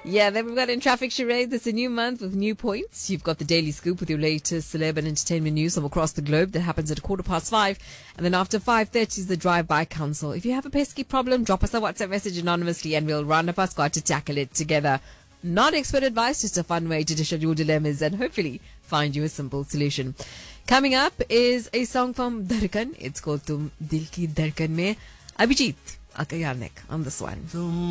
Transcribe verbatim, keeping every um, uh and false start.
Yeah, then we've got in Traffic Charade. It's a new month with new points. You've got the Daily Scoop with your latest celeb and entertainment news from across the globe. That happens at a quarter past five. And then after five thirty is the Drive-By Council. If you have a pesky problem, drop us a WhatsApp message anonymously and we'll round up our squad to tackle it together. Not expert advice, just a fun way to dish out your dilemmas and hopefully find you a simple solution. Coming up is a song from Dharkan. It's called Tum Dil Ki Dharkan Mein. Abhijit Akayarnik on this one.